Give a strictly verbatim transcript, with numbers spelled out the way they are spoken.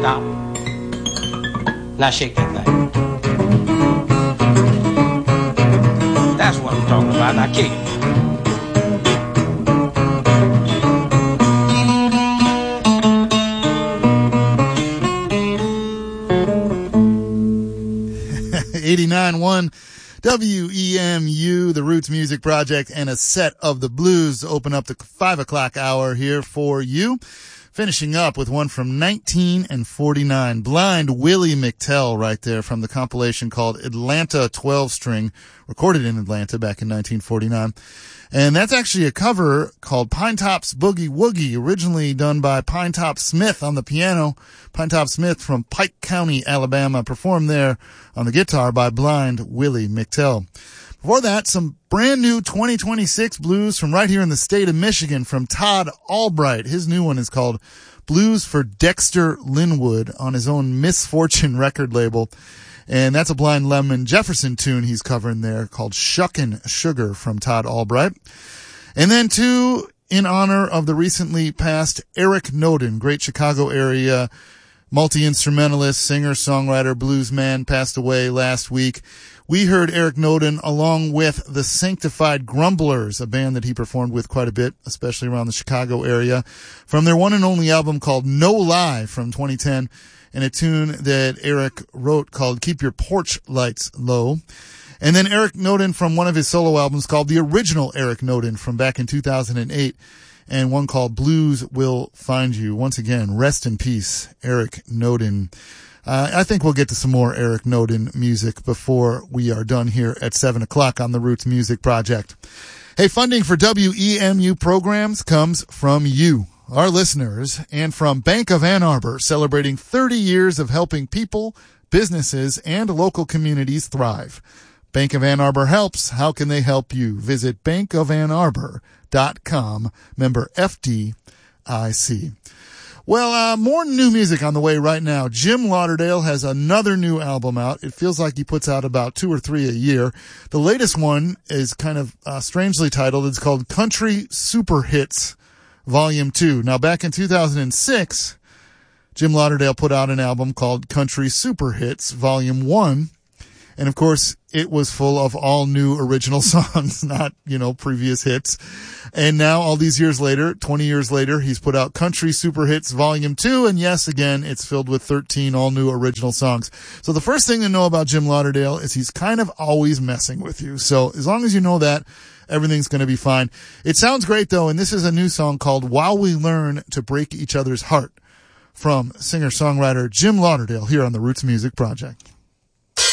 Stop. Now shake that thing. That's what I'm talking about. Now kick it. eighty-nine point one W E M U, the Roots Music Project, and a set of the blues to open up the five o'clock hour here for you. Finishing up with one from nineteen forty-nine. Blind Willie McTell right there from the compilation called Atlanta twelve string, recorded in Atlanta back in nineteen forty-nine. And that's actually a cover called Pinetop's Boogie Woogie, originally done by Pinetop Smith on the piano. Pinetop Smith from Pike County, Alabama, performed there on the guitar by Blind Willie McTell. Before that, some brand new twenty twenty-six blues from right here in the state of Michigan from Todd Albright. His new one is called Blues for Dexter Linwood on his own Misfortune record label. And that's a Blind Lemon Jefferson tune he's covering there called Shuckin' Sugar from Todd Albright. And then two in honor of the recently passed Eric Noden, great Chicago area multi-instrumentalist, singer, songwriter, blues man, passed away last week. We heard Eric Noden along with the Sanctified Grumblers, a band that he performed with quite a bit, especially around the Chicago area, from their one and only album called No Lie from twenty ten, and a tune that Eric wrote called Keep Your Porch Lights Low. And then Eric Noden from one of his solo albums called The Original Eric Noden from back in two thousand eight, and one called Blues Will Find You. Once again, rest in peace, Eric Noden. Uh, I think we'll get to some more Eric Noden music before we are done here at seven o'clock on the Roots Music Project. Hey, funding for W E M U programs comes from you, our listeners, and from Bank of Ann Arbor, celebrating thirty years of helping people, businesses, and local communities thrive. Bank of Ann Arbor helps. How can they help you? Visit bank of ann arbor dot com, member F D I C. Well, uh, more new music on the way right now. Jim Lauderdale has another new album out. It feels like he puts out about two or three a year. The latest one is kind of uh, strangely titled. It's called Country Super Hits Volume two. Now, back in two thousand six, Jim Lauderdale put out an album called Country Super Hits Volume one. And, of course, it was full of all new original songs, not, you know, previous hits. And now, all these years later, twenty years later, he's put out Country Super Hits Volume two. And, yes, again, it's filled with thirteen all new original songs. So the first thing to know about Jim Lauderdale is he's kind of always messing with you. So as long as you know that, everything's going to be fine. It sounds great, though, and this is a new song called While We Learn to Break Each Other's Heart from singer-songwriter Jim Lauderdale here on the Roots Music Project.